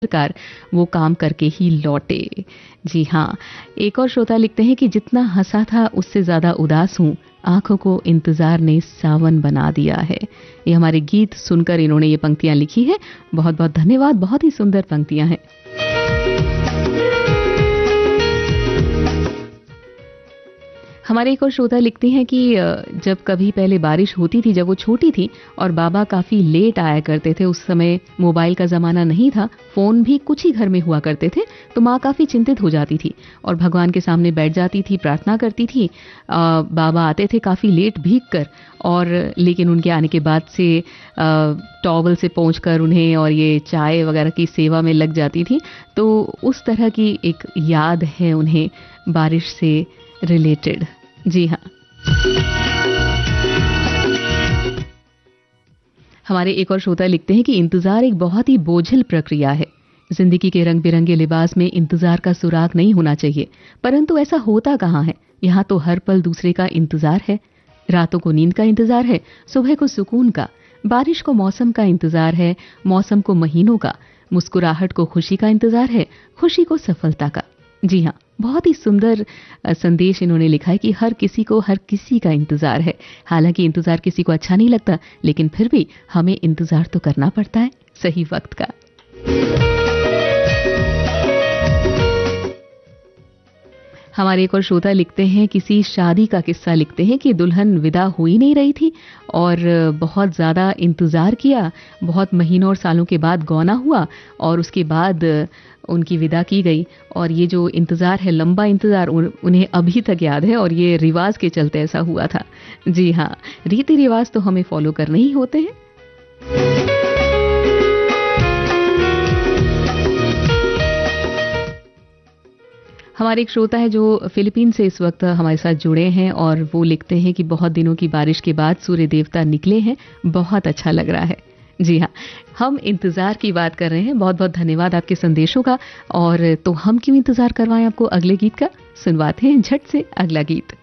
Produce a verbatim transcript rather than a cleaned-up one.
आखिरकार वो काम करके ही लौटे। जी हाँ, एक और श्रोता लिखते हैं कि जितना हंसा था उससे ज्यादा उदास हूँ, आंखों को इंतजार ने सावन बना दिया है। ये हमारे गीत सुनकर इन्होंने ये पंक्तियां लिखी है। बहुत बहुत धन्यवाद, बहुत ही सुंदर पंक्तियां हैं। हमारे एक और श्रोता लिखते हैं कि जब कभी पहले बारिश होती थी, जब वो छोटी थी और बाबा काफी लेट आया करते थे, उस समय मोबाइल का जमाना नहीं था, फोन भी कुछ ही घर में हुआ करते थे, तो माँ काफी चिंतित हो जाती थी और भगवान के सामने बैठ जाती थी, प्रार्थना करती थी। आ, बाबा आते थे काफी लेट भीग कर, और लेकिन उनके आने के बाद से टॉवल से पोंछकर उन्हें और ये चाय वगैरह की सेवा में लग जाती थी। तो उस तरह की एक याद है उन्हें बारिश से रिलेटेड। जी हाँ, हमारे एक और श्रोता लिखते हैं कि इंतजार एक बहुत ही बोझिल प्रक्रिया है। जिंदगी के रंग बिरंगे लिबास में इंतजार का सुराग नहीं होना चाहिए, परंतु ऐसा होता कहाँ है। यहाँ तो हर पल दूसरे का इंतजार है। रातों को नींद का इंतजार है, सुबह को सुकून का, बारिश को मौसम का इंतजार है, मौसम को महीनों का, मुस्कुराहट को खुशी का इंतजार है, खुशी को सफलता का। जी हाँ, बहुत ही सुंदर संदेश इन्होंने लिखा है कि हर किसी को हर किसी का इंतजार है। हालांकि इंतजार किसी को अच्छा नहीं लगता, लेकिन फिर भी हमें इंतजार तो करना पड़ता है सही वक्त का। हमारे एक और श्रोता लिखते हैं, किसी शादी का किस्सा लिखते हैं कि दुल्हन विदा हो ही नहीं रही थी और बहुत ज़्यादा इंतज़ार किया, बहुत महीनों और सालों के बाद गौना हुआ और उसके बाद उनकी विदा की गई। और ये जो इंतज़ार है, लंबा इंतज़ार, उन्हें अभी तक याद है और ये रिवाज के चलते ऐसा हुआ था। जी हाँ, रीति रिवाज तो हमें फॉलो करने ही होते हैं। हमारे एक श्रोता है जो फिलीपीन से इस वक्त हमारे साथ जुड़े हैं और वो लिखते हैं कि बहुत दिनों की बारिश के बाद सूर्य देवता निकले हैं, बहुत अच्छा लग रहा है। जी हाँ, हम इंतजार की बात कर रहे हैं। बहुत बहुत धन्यवाद आपके संदेशों का। और तो हम क्यों इंतजार करवाएं आपको अगले गीत का, सुनवाते हैं झट से अगला गीत।